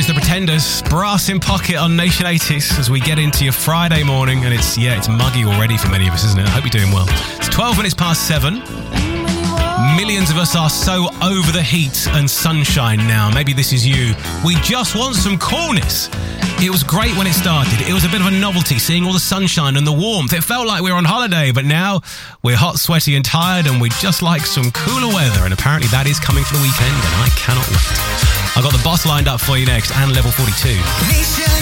is The Pretenders, Brass in Pocket on Nation 80s as we get into your Friday morning, and it's muggy already for many of us, isn't it? I hope you're doing well. It's 12 minutes past 7. Millions of us are so over the heat and sunshine now. Maybe this is you. We just want some coolness. It was great when it started. It was a bit of a novelty, seeing all the sunshine and the warmth. It felt like we were on holiday, but now we're hot, sweaty and tired, and we'd just like some cooler weather. And apparently that is coming for the weekend, and I cannot wait. I've got the boss lined up for you next, and Level 42. Nation